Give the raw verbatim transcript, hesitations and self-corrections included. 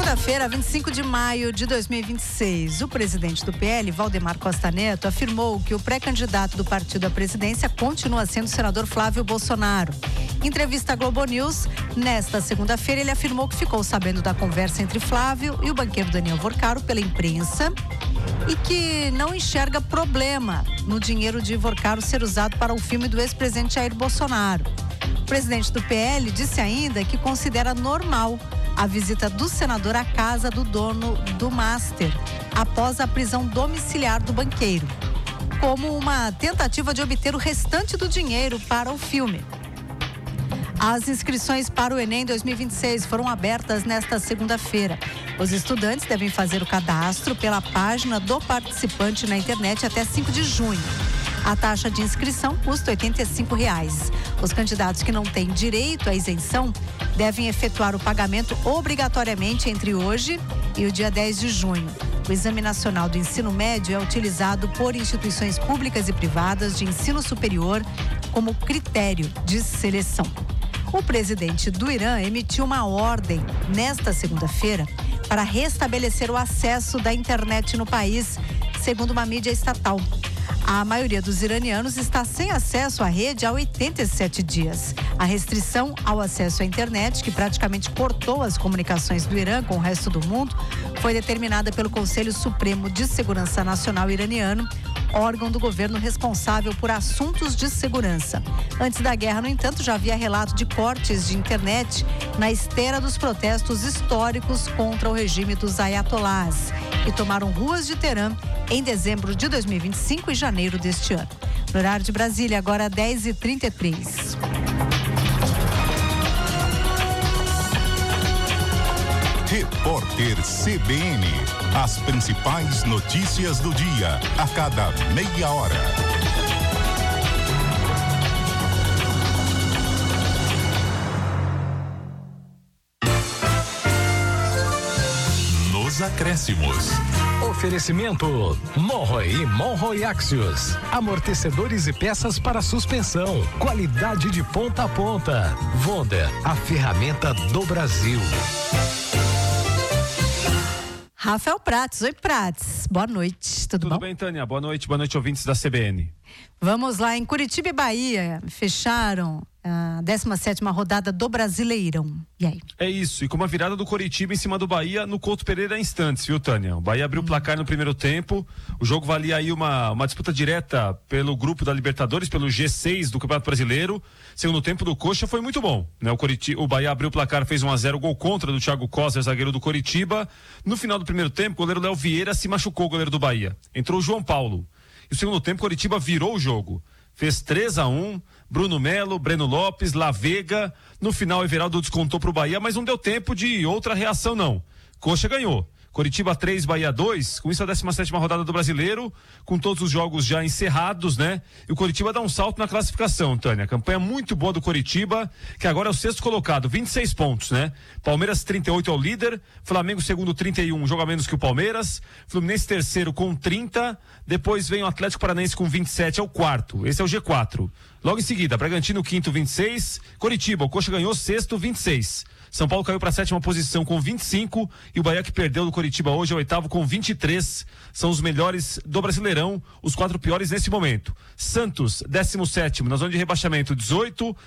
Segunda-feira, vinte e cinco de maio de dois mil e vinte e seis, o presidente do P L, Valdemar Costa Neto, afirmou que o pré-candidato do partido à presidência continua sendo o senador Flávio Bolsonaro. Em entrevista à Globo News, nesta segunda-feira, ele afirmou que ficou sabendo da conversa entre Flávio e o banqueiro Daniel Vorcaro pela imprensa e que não enxerga problema no dinheiro de Vorcaro ser usado para o filme do ex-presidente Jair Bolsonaro. O presidente do P L disse ainda que considera normal a visita do senador à casa do dono do Master após a prisão domiciliar do banqueiro, como uma tentativa de obter o restante do dinheiro para o filme. As inscrições para o Enem dois mil e vinte e seis foram abertas nesta segunda-feira. Os estudantes devem fazer o cadastro pela página do participante na internet até cinco de junho. A taxa de inscrição custa oitenta e cinco reais. Os candidatos que não têm direito à isenção devem efetuar o pagamento obrigatoriamente entre hoje e o dia dez de junho. O Exame Nacional do Ensino Médio é utilizado por instituições públicas e privadas de ensino superior como critério de seleção. O presidente do Irã emitiu uma ordem nesta segunda-feira para restabelecer o acesso da internet no país, segundo uma mídia estatal. A maioria dos iranianos está sem acesso à rede há oitenta e sete dias. A restrição ao acesso à internet, que praticamente cortou as comunicações do Irã com o resto do mundo, foi determinada pelo Conselho Supremo de Segurança Nacional iraniano, órgão do governo responsável por assuntos de segurança. Antes da guerra, no entanto, já havia relato de cortes de internet na esteira dos protestos históricos contra o regime dos ayatolás, que tomaram ruas de Teherã em dezembro de dois mil e vinte e cinco e janeiro deste ano. No horário de Brasília, agora dez e trinta e três. Repórter C B N. As principais notícias do dia, a cada meia hora. Nos acréscimos. Oferecimento Monroe e Monroe Axios. Amortecedores e peças para suspensão. Qualidade de ponta a ponta. Wonder, a ferramenta do Brasil. Rafael Prates, oi Prates, boa noite, tudo, tudo bom? Tudo bem, Tânia, boa noite, boa noite ouvintes da C B N. Vamos lá, em Curitiba e Bahia, fecharam a décima sétima rodada do Brasileirão, e aí? É isso, e com uma virada do Coritiba em cima do Bahia no Couto Pereira em instantes, viu, Tânia? O Bahia abriu o placar no primeiro tempo, o jogo valia aí uma, uma disputa direta pelo grupo da Libertadores, pelo G seis do Campeonato Brasileiro. Segundo tempo do Coxa foi muito bom, né? O, Coritiba, o Bahia abriu o placar, fez um a zero, gol contra do Thiago Costa, zagueiro do Coritiba. No final do primeiro tempo, o goleiro Léo Vieira se machucou, o goleiro do Bahia. Entrou o João Paulo. E o segundo tempo, o Coritiba virou o jogo. Fez três a um, Bruno Melo, Breno Lopes, La Vega. No final, Everaldo descontou pro Bahia, mas não deu tempo de outra reação, não. Coxa ganhou. Coritiba três, Bahia dois, com isso a décima sétima rodada do Brasileiro, com todos os jogos já encerrados, né? E o Coritiba dá um salto na classificação, Tânia. Campanha muito boa do Coritiba, que agora é o sexto colocado, vinte e seis pontos, né? Palmeiras trinta e oito é o líder, Flamengo segundo trinta e um, joga menos que o Palmeiras, Fluminense terceiro com trinta, depois vem o Atlético Paranaense com vinte e sete, é o quarto, esse é o G quatro. Logo em seguida, Bragantino quinto, vinte e seis, Coritiba, o Coxa ganhou sexto, vinte e seis. São Paulo caiu para a sétima posição com vinte e cinco e o Bahia, que perdeu do Coritiba hoje, é o oitavo com vinte e três. São os melhores do Brasileirão, os quatro piores nesse momento. Santos, décimo sétimo, na zona de rebaixamento, dezoito.